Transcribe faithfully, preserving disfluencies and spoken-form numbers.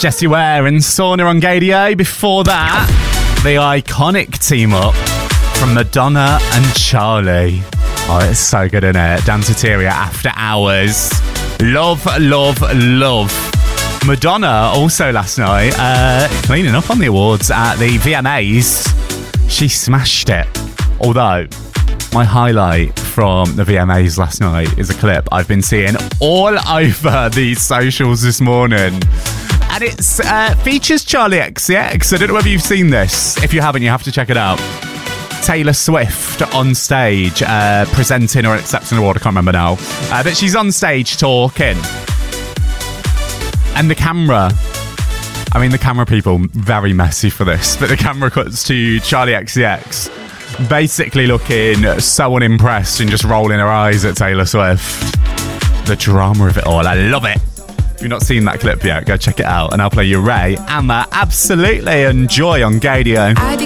Jessie Ware and Sauna on Gadio. Before that, the iconic team up from Madonna and Charlie. Oh, it's so good, isn't it? Danceteria After Hours. Love, love, love. Madonna also last night uh, cleaning up on the awards at the V M As. She smashed it. Although, my highlight from the V M As last night is a clip I've been seeing all over the socials this morning. And it uh, features Charlie X C X. I don't know whether you've seen this. If you haven't, you have to check it out. Taylor Swift on stage, uh, presenting or accepting an award, I can't remember now. Uh, but she's on stage talking. And the camera, I mean, the camera people, very messy for this, but the camera cuts to Charlie X C X, basically looking so unimpressed and just rolling her eyes at Taylor Swift. The drama of it all, I love it. If you've not seen that clip yet, go check it out, and I'll play you Ray and that Absolutely Enjoy on Gadio.